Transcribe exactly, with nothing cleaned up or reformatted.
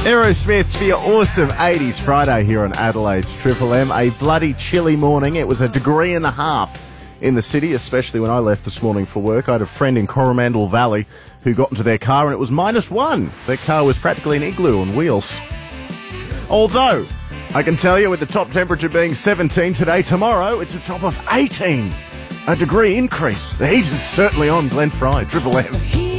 Aerosmith for your awesome eighties Friday here on Adelaide's Triple M. A bloody chilly morning. It was a degree and a half in the city, especially when I left this morning for work. I had a friend in Coromandel Valley who got into their car and it was minus one. Their car was practically an igloo on wheels. Although, I can tell you with the top temperature being seventeen today, tomorrow it's a top of eighteen. A degree increase. The heat is certainly on. Glenn Fry, Triple M.